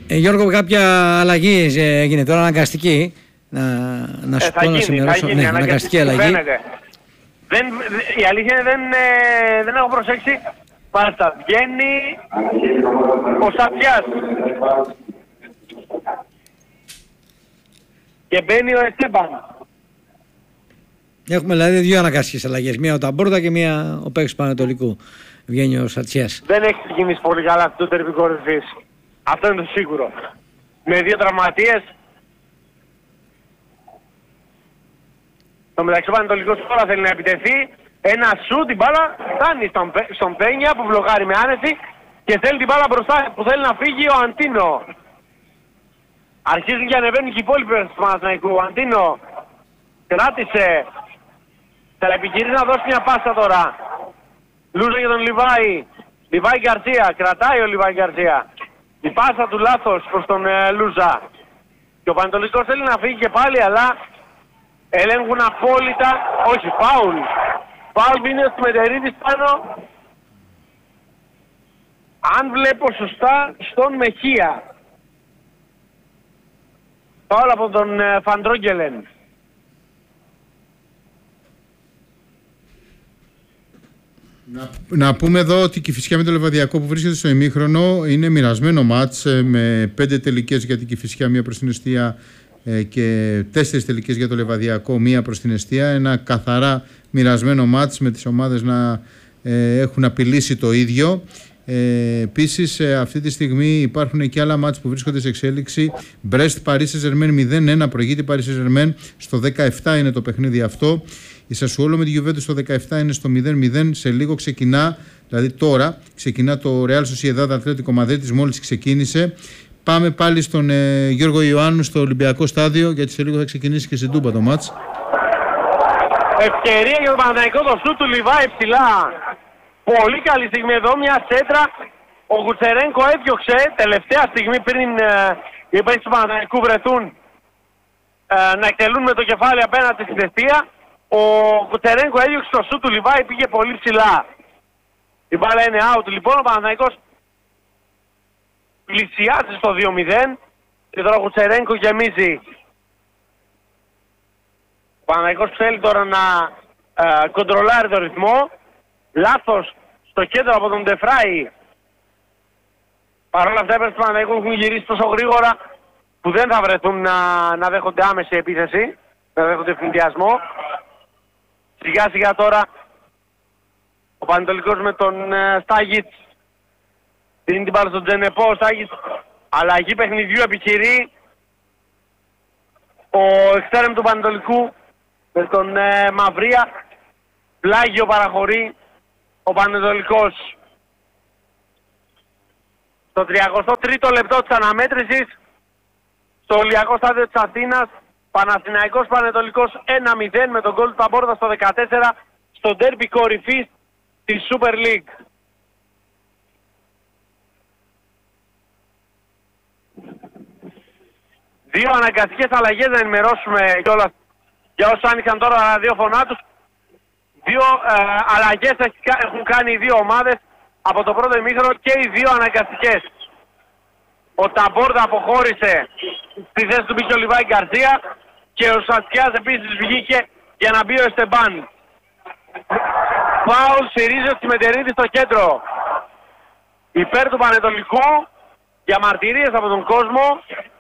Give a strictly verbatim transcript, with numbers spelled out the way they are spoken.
Ε, Γιώργο, κάποια αλλαγή έγινε τώρα, αναγκαστική. Να, να σου ε, πω να σημειώσω. Ναι, αναγκαστική αλλαγή. Δεν, η αλήθεια είναι δεν, ε, δεν έχω προσέξει. Μάλιστα, βγαίνει ο Σαπιάς και μπαίνει ο Εστέμπαν. Έχουμε δηλαδή δύο αναγκαστικές αλλαγές. Μία ο Ταμπόρδα και μία ο παίκτης Πανετολικού. Βγαίνει ο Σατσιάς. Δεν έχει ξεκινήσει πολύ καλά αυτό το τερπικό κορυφής. Αυτό είναι το σίγουρο. Με δύο τραυματίες. Το μεταξύ ο Πανετολικός τώρα θέλει να επιτεθεί. Ένα σου, την μπάλα φτάνει στον, στον Πένια που βλογάρει με άνεση και θέλει την μπάλα μπροστά που θέλει να φύγει ο Αντίνο. Αρχίζουν και ανεβαίνουν και οι υπόλοιπες του Παναθηναϊκού. Ο Αντίνο κράτησε. Θα επιχειρήσει να δώσει μια πάσα τώρα. Λούζα για τον Λιβάη. Λιβάη Γκαρσία. Κρατάει ο Λιβάη Γκαρσία. Η πάσα του λάθος προς τον ε, Λούζα. Και ο Πανετολικός θέλει να φύγει και πάλι, αλλά ελέγχουν απόλυτα. Όχι, φάουλ. Φάουλ είναι στο Μετερίδης πάνω. Αν βλέπω σωστά, στον Μεχία. Φάουλ από τον ε, Φαντρόγγελεν. Να, να πούμε εδώ ότι η Κηφισιά με το Λεβαδιακό που βρίσκεται στο ημίχρονο είναι μοιρασμένο μάτς με πέντε τελικές για την Κηφισιά, μία προς την εστία και τέσσερις τελικές για το Λεβαδιακό, μία προς την εστία. Ένα καθαρά μοιρασμένο μάτς με τις ομάδες να ε, έχουν απειλήσει το ίδιο. Ε, επίσης ε, αυτή τη στιγμή υπάρχουν και άλλα μάτς που βρίσκονται σε εξέλιξη. Μπρέστ Παρί Σεν-Ζερμέν μηδέν ένα, προηγείται Παρί Σεν-Ζερμέν, στο δεκαεπτά είναι το παιχνίδι αυτό. Η Σασουόλο με τη Γιουβέντους στο δεκαεπτά είναι στο μηδέν μηδέν. Σε λίγο ξεκινά, δηλαδή τώρα ξεκινά το Real Sociedad Atlético Madrid, μόλις ξεκίνησε. Πάμε πάλι στον ε, Γιώργο Ιωάννου στο Ολυμπιακό Στάδιο, γιατί σε λίγο θα ξεκινήσει και στην Τούμπα το μάτς. Ευκαιρία για τον Παναθηναϊκό, το σούτ του Λιβάη ψηλά. Πολύ καλή στιγμή εδώ, μια σέντρα. Ο Γουτσερένκο έδιωξε τελευταία στιγμή πριν ε, οι παίκτες του Παναθηναϊκού βρεθούν ε, να εκτελούν με το κεφάλι απέναντι στην αιστεία. Ο Γουτσερένκο έδιωξε το σούτ του Λιβάη, πήγε πολύ ψηλά. Η μπάλα είναι out λοιπόν, ο Παναθηναϊκός πλησιάζει στο δύο μηδέν και τώρα ο Γουτσερένκο γεμίζει. Ο Παναθηναϊκός θέλει τώρα να ε, κοντρολάρει το ρυθμό. Λάθος στο κέντρο από τον Ντεφράι. Παρ' όλα αυτά οι παίκτες του Παναθηναϊκού έχουν γυρίσει τόσο γρήγορα που δεν θα βρεθούν να, να δέχονται άμεση επίθεση, να δέχονται ευθυνδιασμό. Σιγά σιγά τώρα ο Πανετολικός με τον ε, Στάγιτς δίνει την μπάλα στον Τζενεπό. Ο Στάγιτς αλλαγή παιχνιδιού επιχειρεί. Ο εξτρέμ του Πανετολικού με τον ε, Μαυρία. Πλάγιο παραχωρεί ο Πανετολικός. Στο τριακοστό τρίτο λεπτό της αναμέτρησης στο Ολυμπιακό Στάδιο της Αθήνας, Παναθηναϊκός Πανετολικός ένα μηδέν με τον γκολ του Ταμπόρδα στο δεκατέσσερα στο ντέρμπι κορυφής της Super League. Δύο αναγκαστικές αλλαγές να ενημερώσουμε κιόλας για όσους άνοιξαν τώρα τα ραδιόφωνά τους. Δύο ε, αλλαγές έχουν κάνει οι δύο ομάδες από το πρώτο ημίχρονο και οι δύο αναγκαστικές. Ο Ταμπόρδα αποχώρησε στη θέση του μπήκε ο Λιβάη Γκαρσία και ο Σατσιάς επίσης βγήκε για να μπει ο Εστεμπάν. Φάουλ συρίζει ο Τσιμετερίδης στο κέντρο. Υπέρ του Πανετολικού, για μαρτυρίες από τον κόσμο.